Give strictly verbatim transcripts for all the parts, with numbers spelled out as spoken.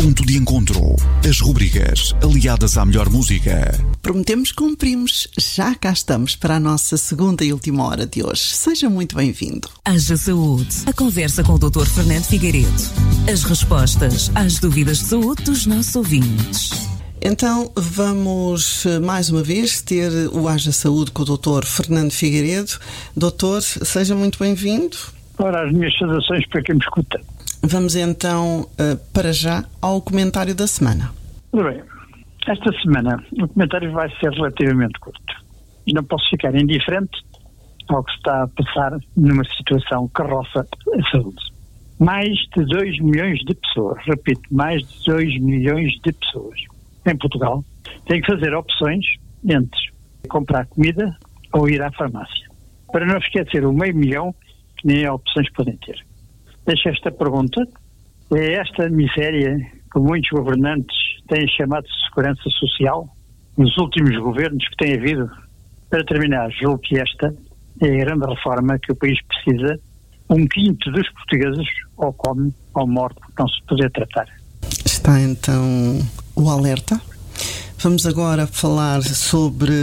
Ponto de Encontro. As rubricas aliadas à melhor música. Prometemos, cumprimos. Já cá estamos para a nossa segunda e última hora de hoje. Seja muito bem-vindo. Haja Saúde. A conversa com o doutor Fernando Figueiredo. As respostas às dúvidas de saúde dos nossos ouvintes. Então, vamos mais uma vez ter o Haja Saúde com o doutor Fernando Figueiredo. Doutor, seja muito bem-vindo. Ora, as minhas saudações para quem me escuta. Vamos então, para já, ao comentário da semana. Ora bem, esta semana o comentário vai ser relativamente curto. E não posso ficar indiferente ao que se está a passar numa situação que roça a saúde. Mais de dois milhões de pessoas, repito, mais de dois milhões de pessoas em Portugal têm que fazer opções entre comprar comida ou ir à farmácia. Para não esquecer o meio milhão que nem opções podem ter. Deixo esta pergunta. É esta miséria que muitos governantes têm chamado de segurança social nos últimos governos que têm havido? Para terminar, julgo que esta é a grande reforma que o país precisa. Um quinto dos portugueses ou come ou morre por não se poder tratar. Está então o alerta. Vamos agora falar sobre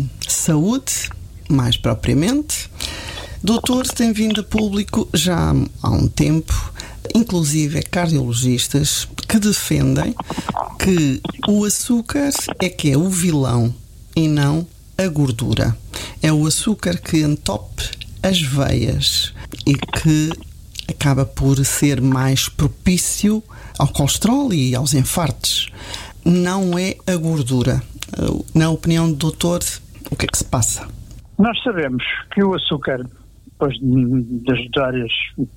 saúde, mais propriamente. Doutor tem vindo a público já há um tempo, inclusive cardiologistas, que defendem que o açúcar é que é o vilão e não a gordura. É o açúcar que entope as veias e que acaba por ser mais propício ao colesterol e aos infartos. Não é a gordura. Na opinião do doutor, o que é que se passa? Nós sabemos que o açúcar, depois das várias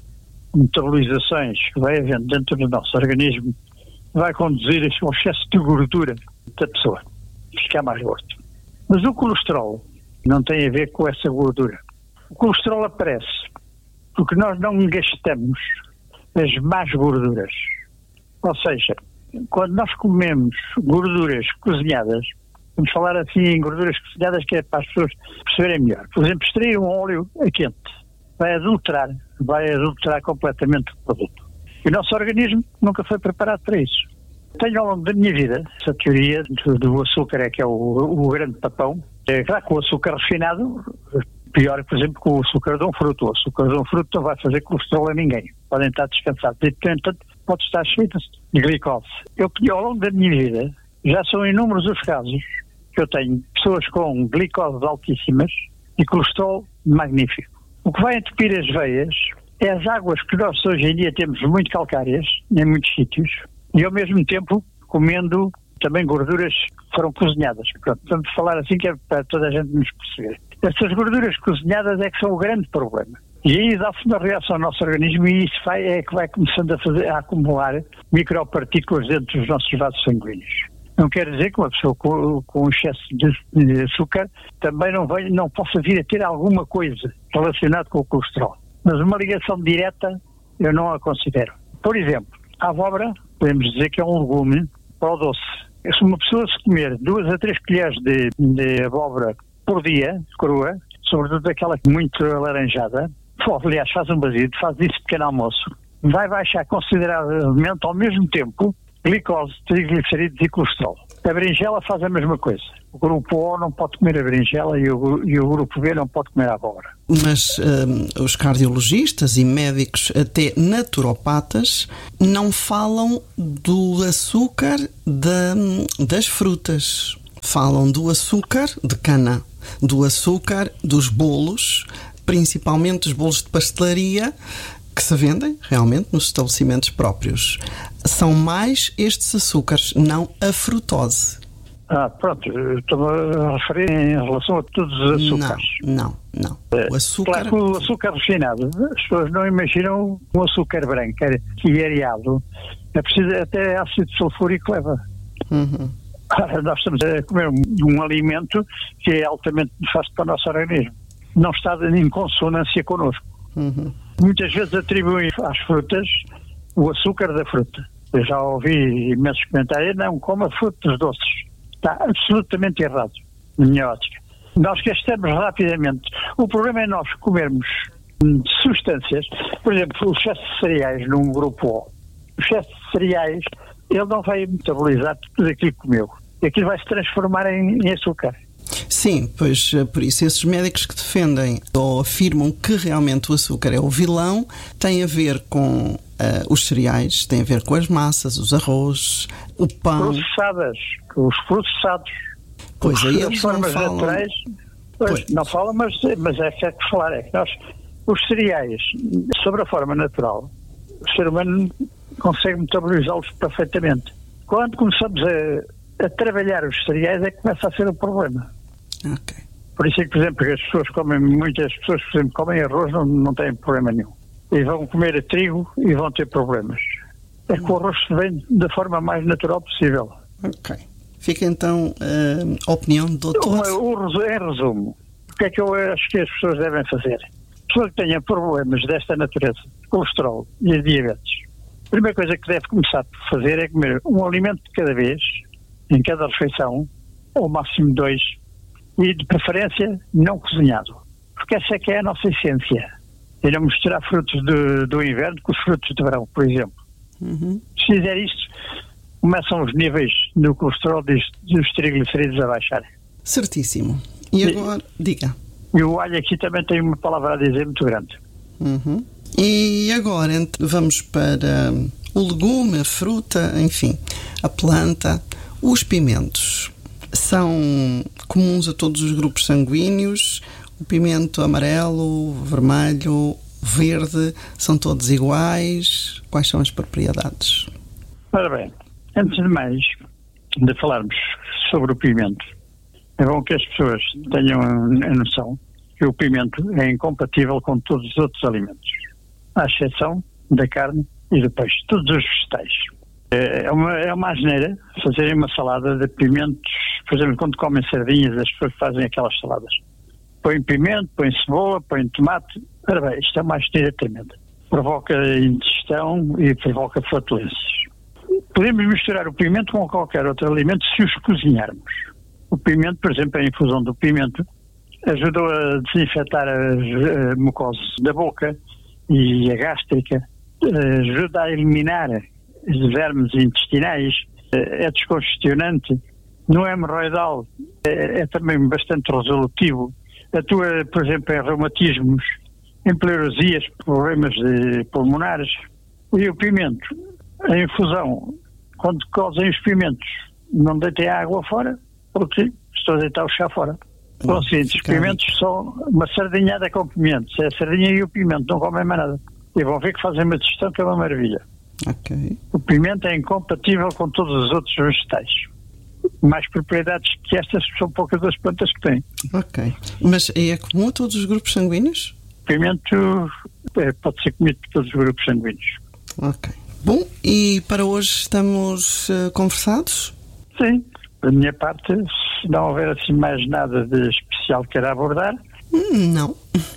metabolizações que vai havendo dentro do nosso organismo, vai conduzir ao excesso de gordura da pessoa, ficar mais gordo. Mas o colesterol não tem a ver com essa gordura. O colesterol aparece porque nós não gastamos as más gorduras. Ou seja, quando nós comemos gorduras cozinhadas, vamos falar assim em gorduras cozinhadas que é para as pessoas perceberem melhor. Por exemplo, extrair um óleo a quente vai adulterar, vai adulterar completamente o produto. E o nosso organismo nunca foi preparado para isso. Tenho ao longo da minha vida essa teoria do, do açúcar é que é o, o grande papão. É claro que o açúcar refinado, pior, por exemplo, que o açúcar de um fruto. O açúcar de um fruto não vai fazer colesterol a ninguém. Podem estar descansados. E, portanto, pode estar cheio de glicose. Eu, ao longo da minha vida, já são inúmeros os casos que eu tenho pessoas com glicose altíssimas e colesterol magnífico. O que vai entupir as veias é as águas que nós hoje em dia temos muito calcárias em muitos sítios e ao mesmo tempo comendo também gorduras que foram cozinhadas. Pronto, vamos falar assim que é para toda a gente nos perceber. Essas gorduras cozinhadas é que são o grande problema. E aí dá-se uma reação ao nosso organismo e isso vai, é que vai começando a, fazer, a acumular micropartículas dentro dos nossos vasos sanguíneos. Não quer dizer que uma pessoa com, com excesso de, de açúcar também não, vai, não possa vir a ter alguma coisa relacionada com o colesterol. Mas uma ligação direta eu não a considero. Por exemplo, a abóbora, podemos dizer que é um legume para o doce. Se uma pessoa se comer duas a três colheres de, de abóbora por dia, crua, sobretudo aquela muito alaranjada, aliás, faz um basido, faz isso pequeno almoço, vai baixar consideravelmente ao mesmo tempo glicose, triglicerídeos e colesterol. A berinjela faz a mesma coisa. O grupo O não pode comer a berinjela e o, e o grupo B não pode comer a abóbora. Mas um, os cardiologistas e médicos, até naturopatas, não falam do açúcar da, das frutas. Falam do açúcar de cana, do açúcar dos bolos, principalmente os bolos de pastelaria, que se vendem realmente nos estabelecimentos próprios. São mais estes açúcares, não a frutose. Ah, pronto, estou a referir em relação a todos os açúcares. Não, não, não. O açúcar... Claro que o açúcar refinado, as pessoas não imaginam um açúcar branco e areado. É preciso até ácido sulfúrico leva. Uhum. Nós estamos a comer um, um alimento que é altamente nefasto para o nosso organismo. Não está em consonância connosco. Uhum. Muitas vezes atribuem às frutas o açúcar da fruta. Eu já ouvi imensos comentários, não, coma frutos doces. Está absolutamente errado, na minha ótica. Nós gastamos rapidamente. O problema é nós comermos substâncias, por exemplo, o excesso de cereais num grupo O. O excesso de cereais ele não vai metabolizar tudo aquilo que comeu. Aquilo vai se transformar em, em açúcar. Sim, pois por isso esses médicos que defendem ou afirmam que realmente o açúcar é o vilão têm a ver com uh, os cereais, têm a ver com as massas, os arroz, o pão. Processadas, os processados. Pois aí as eles formas não falam... naturais, pois, Pois. não falam, mas, mas é que é que falar. É que nós, os cereais, sobre a forma natural, o ser humano consegue metabolizá-los perfeitamente. Quando começamos a, a trabalhar os cereais é que começa a ser o problema. Ok. Por isso é que, por exemplo, as pessoas comem, muitas pessoas, por exemplo, comem arroz, não, não têm problema nenhum. E vão comer a trigo e vão ter problemas. É que o arroz vem da forma mais natural possível. Ok. Fica então a opinião do doutor. O, o, em resumo, o que é que eu acho que as pessoas devem fazer? Pessoas que tenham problemas desta natureza, colesterol e diabetes, a primeira coisa que deve começar por fazer é comer um alimento de cada vez, em cada refeição, ou máximo dois, e de preferência não cozinhado. Porque essa é que é a nossa essência. E não misturar frutos do, do inverno com os frutos de verão, por exemplo. Uhum. Se fizer isto, começam os níveis do colesterol e dos triglicerídeos a baixar. Certíssimo. E agora, diga. E o alho aqui também tem uma palavra a dizer muito grande. Uhum. E agora ent- vamos para o legume, a fruta, enfim, a planta. Os pimentos são comuns a todos os grupos sanguíneos. O pimento amarelo, vermelho, verde, são todos iguais? Quais são as propriedades? Ora bem, antes de mais de falarmos sobre o pimento, é bom que as pessoas tenham a noção que o pimento é incompatível com todos os outros alimentos, à exceção da carne e do peixe, todos os vegetais. É uma, é uma asneira fazerem uma salada de pimentos, por exemplo, quando comem sardinhas, as pessoas fazem aquelas saladas. Põem pimento, põem cebola, põem tomate. Ora bem, isto é uma asneira tremenda. Provoca indigestão e provoca flatulências. Podemos misturar o pimento com qualquer outro alimento se os cozinharmos. O pimento, por exemplo, a infusão do pimento ajudou a desinfetar as mucosas da boca e a gástrica, ajuda a eliminar os vermes intestinais, é descongestionante, não é hemorroidal, é, é também bastante resolutivo, atua, por exemplo, em reumatismos, em pleurosias, problemas de pulmonares. E o pimento, a infusão, quando cozem os pimentos, não deitem a água fora, porque estou a deitar o chá fora. Com o seguinte, os pimentos são uma sardinhada com pimentos, é a sardinha e o pimento, não comem mais nada. E vão ver que fazem uma digestão que é uma maravilha. Ok. O pimento é incompatível com todos os outros vegetais. Mais propriedades que estas são poucas das plantas que têm. Ok. Mas é comum a todos os grupos sanguíneos? O pimento é, pode ser comido por todos os grupos sanguíneos. Ok. Bom, e para hoje estamos uh, conversados? Sim. Da minha parte, se não houver assim mais nada de especial que queira abordar. Hum, não.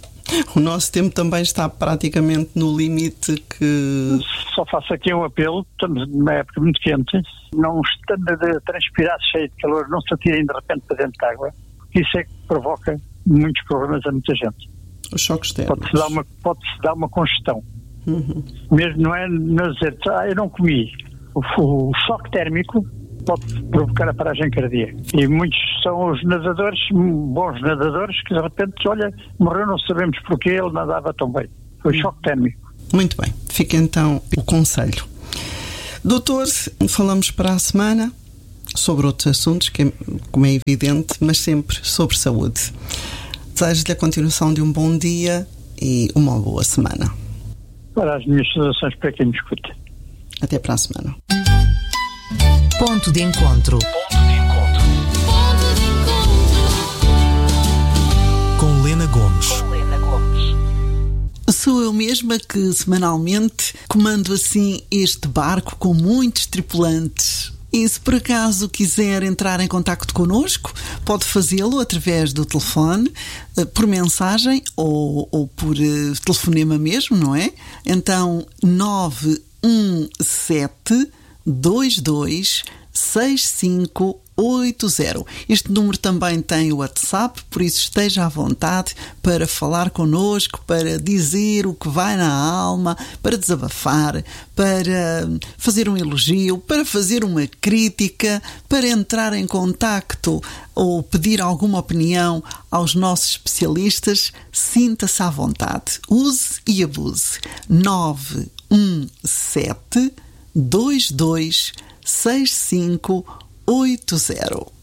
O nosso tempo também está praticamente no limite que... Só faço aqui um apelo, estamos numa época muito quente, não estando a transpirar cheio de calor, não se atirem de repente para dentro de água, porque isso é que provoca muitos problemas a muita gente. Os choques térmicos. Pode-se dar uma, pode-se dar uma congestão. Uhum. Mesmo não é não dizer, ah, eu não comi. O, o choque térmico pode provocar a paragem cardíaca. E muitos são os nadadores, bons nadadores, que de repente, olha, morreu, não sabemos porquê, ele nadava tão bem. Foi choque térmico. Muito bem. Fica então o conselho. Doutor, falamos para a semana sobre outros assuntos, que, como é evidente, mas sempre sobre saúde. Desejo-lhe a continuação de um bom dia e uma boa semana. Para as minhas saudações para quem me escuta. Até para a semana. Ponto de encontro. Com Lena Gomes. Sou eu mesma que semanalmente comando assim este barco com muitos tripulantes. E se por acaso quiser entrar em contacto connosco, pode fazê-lo através do telefone, por mensagem ou, ou por uh, telefonema mesmo, não é? Então, nove um sete dois dois seis cinco oito zero. Este número também tem o WhatsApp, por isso esteja à vontade para falar connosco, para dizer o que vai na alma, para desabafar, para fazer um elogio, para fazer uma crítica, para entrar em contacto ou pedir alguma opinião aos nossos especialistas. Sinta-se à vontade. Use e abuse. nove um sete, dois dois, seis cinco oito zero.